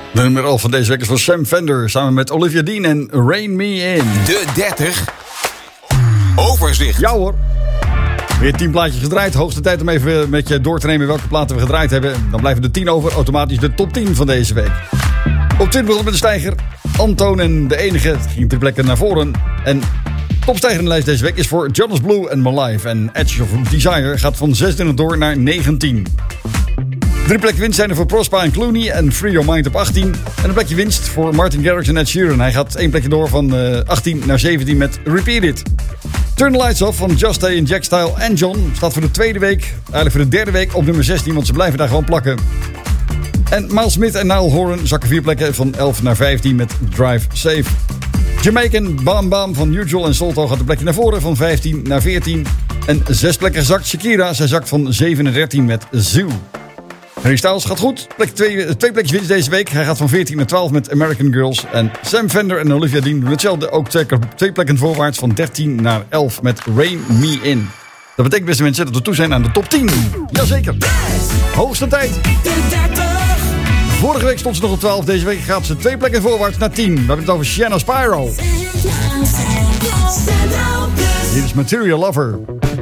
De nummer 11 van deze week is van Sam Fender samen met Olivia Dean en Rain Me In. De 30 overzicht. Ja hoor. Weer 10 plaatjes gedraaid. Hoogste tijd om even met je door te nemen welke platen we gedraaid hebben. Dan blijven er 10 over. Automatisch de top 10 van deze week. Op 20 met de stijger. Antoon en de enige. Het ging 3 plekken naar voren. En topstijger in de lijst deze week is voor Jonas Blue en My Life. En Edge of Desire gaat van 26 door naar 19. 3 plekken winst zijn er voor Prospa en Clooney en Free Your Mind op 18. En een plekje winst voor Martin Garrix en Ed Sheeran. Hij gaat 1 plekje door van 18 naar 17 met Repeat It. Turn the Lights Off van Just Stay en Jack Style en John staat voor de tweede week, eigenlijk voor de derde week op nummer 16, want ze blijven daar gewoon plakken. En Miles Smith en Niall Horan zakken 4 plekken van 11 naar 15 met Drive Safe. Jamaican Bam Bam van Usual en Solto gaat een plekje naar voren van 15 naar 14. En 6 plekken zakt Shakira, zij zakt van 7 naar 13 met Zoo. Harry Styles gaat goed. 2 plekjes winst deze week. Hij gaat van 14 naar 12 met American Girls. En Sam Fender en Olivia Dean doen hetzelfde. Ook 2 plekken voorwaarts van 13 naar 11 met Rain Me In. Dat betekent, beste mensen, dat we toe zijn aan de top 10. Jazeker. Hoogste tijd. De 30. Vorige week stond ze nog op 12. Deze week gaat ze 2 plekken voorwaarts naar 10. We hebben het over Shanna Spyro. Hier is Material Lover.